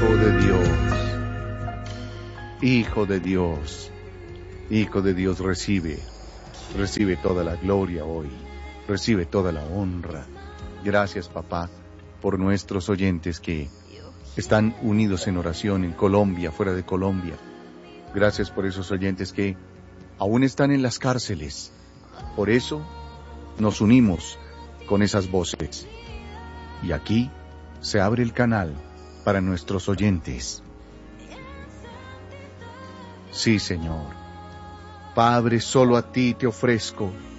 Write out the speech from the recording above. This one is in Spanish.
Hijo de Dios, Hijo de Dios, Hijo de Dios, recibe toda la gloria hoy, recibe toda la honra. Gracias, papá, por nuestros oyentes que están unidos en oración en Colombia, fuera de Colombia. Gracias por esos oyentes que aún están en las cárceles. Por eso nos unimos con esas voces. Y aquí se abre el canal para nuestros oyentes. Sí, Señor. Padre, solo a ti te ofrezco